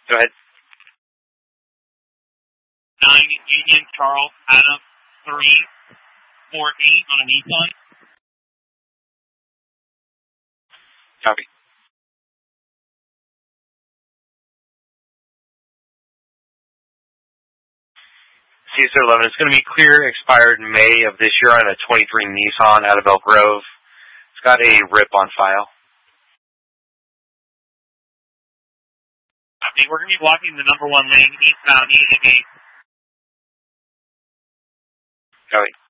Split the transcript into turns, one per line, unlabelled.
Go ahead.
9 Union Charles Adam 348 on a Nissan.
Copy. CSO 11, it's going to be clear, expired in May of this year on a 23 Nissan out of Elk Grove. It's got a RIP on file.
Copy. We're going to be blocking the number 1 lane eastbound E to gate.
Copy.